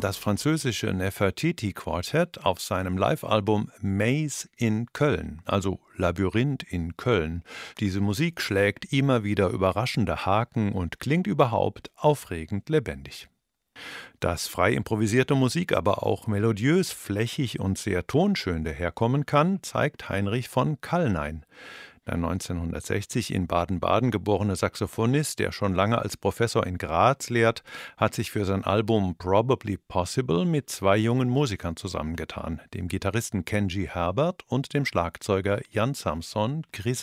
das französische Nefertiti-Quartett auf seinem Live-Album Maze in Köln, also Labyrinth in Köln. Diese Musik schlägt immer wieder überraschende Haken und klingt überhaupt aufregend lebendig. Dass frei improvisierte Musik aber auch melodiös, flächig und sehr tonschön daherkommen kann, zeigt Heinrich von Kallnein. Der 1960 in Baden-Baden geborene Saxophonist, der schon lange als Professor in Graz lehrt, hat sich für sein Album Probably Possible mit zwei jungen Musikern zusammengetan, dem Gitarristen Kenji Herbert und dem Schlagzeuger Jan Samson Chris